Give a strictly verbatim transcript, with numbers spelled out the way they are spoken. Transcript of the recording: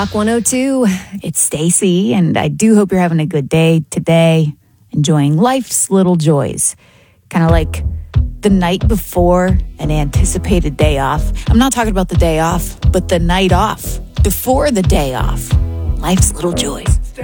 Rock one oh two. It's Stacy, and I do hope you're having a good day today, enjoying life's little joys. Kind of like the night before an anticipated day off. I'm not talking about the day off, but the night off, before the day off. Life's little joys.